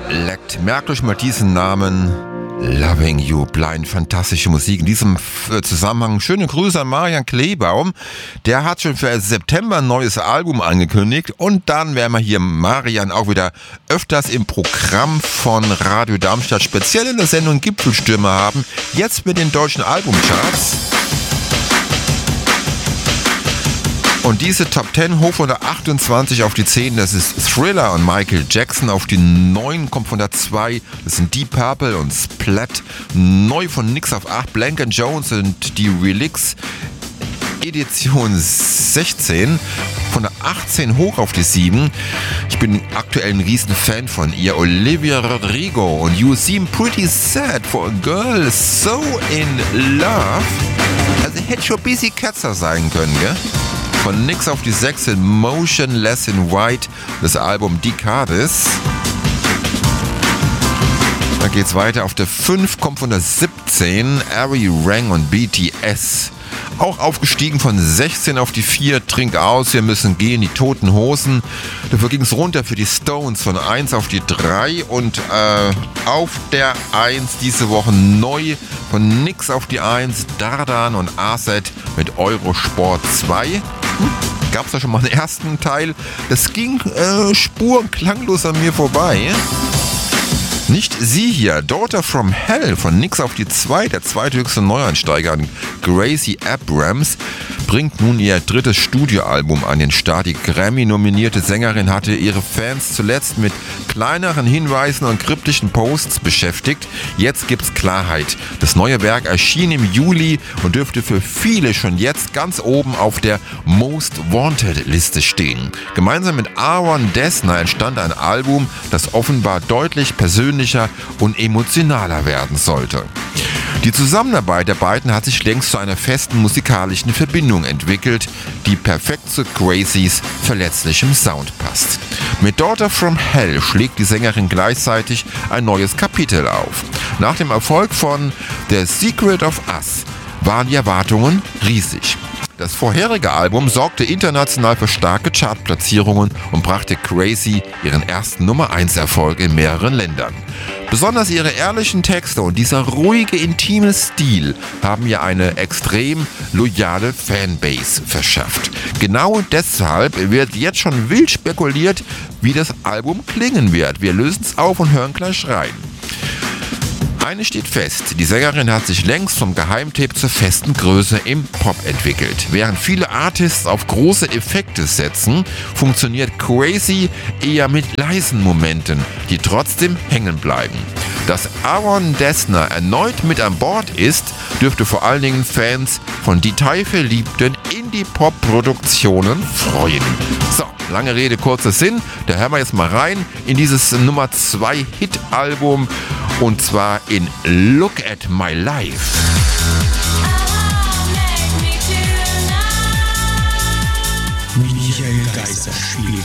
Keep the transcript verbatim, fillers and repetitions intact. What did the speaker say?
Leckt. Merkt euch mal diesen Namen. Loving You Blind. Fantastische Musik. In diesem Zusammenhang schöne Grüße an Marian Kleebaum. Der hat schon für September ein neues Album angekündigt. Und dann werden wir hier Marian auch wieder öfters im Programm von Radio Darmstadt, speziell in der Sendung Gipfelstürme haben. Jetzt mit den deutschen Albumcharts. Und diese Top zehn hoch von der achtundzwanzig auf die zehn, das ist Thriller und Michael Jackson. Auf die neun kommt von der zwei, das sind Deep Purple und Splat. Neu von Nix auf acht, Blank and Jones und die Relics. Edition sechzehn, von der achtzehn hoch auf die sieben. Ich bin aktuell ein riesen Fan von ihr. Olivia Rodrigo und You Seem Pretty Sad for a Girl So in Love. Also hätte schon ein bisschen Ketzer sein können, gell? Von Nix auf die sechs in Motionless in White, das Album Decades. Dann geht's weiter. Auf der fünf kommt von der siebzehn Ari Rang und B T S. Auch aufgestiegen von sechzehn auf die vier, Trink aus, wir müssen gehen, die Toten Hosen. Dafür ging es runter für die Stones von eins auf die drei und äh, auf der eins diese Woche neu von Nix auf die eins, Dardan und Aset mit Eurosport zwei. Hm, gab es da schon mal einen ersten Teil? Das ging äh, spurklanglos an mir vorbei. Nicht sie hier, Daughter from Hell von Nix auf die zwei, der zweithöchste Neueinsteiger an Gracie Abrams, bringt nun ihr drittes Studioalbum an den Start. Die Grammy-nominierte Sängerin hatte ihre Fans zuletzt mit kleineren Hinweisen und kryptischen Posts beschäftigt. Jetzt gibt's Klarheit. Das neue Werk erschien im Juli und dürfte für viele schon jetzt ganz oben auf der Most Wanted Liste stehen. Gemeinsam mit Aaron Dessner entstand ein Album, das offenbar deutlich persönlicher und emotionaler werden sollte. Die Zusammenarbeit der beiden hat sich längst zu einer festen musikalischen Verbindung entwickelt, die perfekt zu Gracies verletzlichem Sound passt. Mit Daughter from Hell schlägt die Sängerin gleichzeitig ein neues Kapitel auf. Nach dem Erfolg von The Secret of Us waren die Erwartungen riesig. Das vorherige Album sorgte international für starke Chartplatzierungen und brachte Gracie ihren ersten Nummer eins Erfolg in mehreren Ländern. Besonders ihre ehrlichen Texte und dieser ruhige, intime Stil haben ihr eine extrem loyale Fanbase verschafft. Genau deshalb wird jetzt schon wild spekuliert, wie das Album klingen wird. Wir lösen es auf und hören gleich rein. Eines steht fest, die Sängerin hat sich längst vom Geheimtipp zur festen Größe im Pop entwickelt. Während viele Artists auf große Effekte setzen, funktioniert Crazy eher mit leisen Momenten, die trotzdem hängen bleiben. Dass Aaron Dessner erneut mit an Bord ist, dürfte vor allen Dingen Fans von detailverliebten Indie-Pop-Produktionen freuen. So, lange Rede, kurzer Sinn, da hören wir jetzt mal rein in dieses Nummer zwei Hit-Album. Und zwar in Look at My Life. Michael Geiser spielt